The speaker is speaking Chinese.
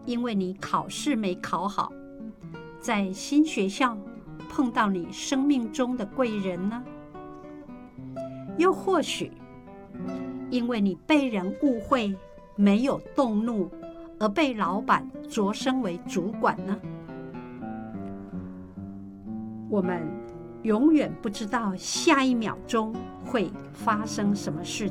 因为你考试没考好，在新学校碰到你生命中的贵人呢？又或许因为你被人误会，没有动怒，而被老板擢升为主管呢？我们永远不知道下一秒钟会发生什么事